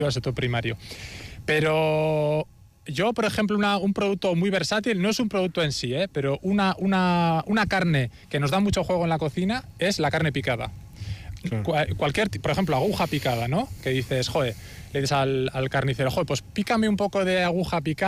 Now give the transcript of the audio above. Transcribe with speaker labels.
Speaker 1: al sector primario. Pero yo, por ejemplo, un producto muy versátil, no es un producto en sí, pero una carne que nos da mucho juego en la cocina es la carne picada. Claro. Por ejemplo, aguja picada, ¿no? Que dices, joder, le dices al carnicero, joder, pues pícame un poco de aguja picada.